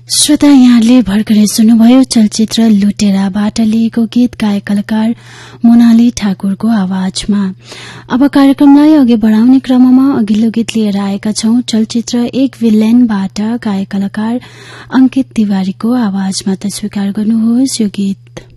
श्रोता, यहाँले भर्खरै सुन्नुभयो चलचित्र लुटेराबाट लिएको गीत गायक कलाकार मोनाली ठाकुरको आवाजमा। अब कार्यक्रमलाई अघि बढ़ाउने क्रममा अघिल्लो गीत लिएर आएका छौं। चलचित्र एक विलेनबाट गायक कलाकार अंकित तिवारीको आवाजमा त स्वीकार गर्नुहोस् यो गीत।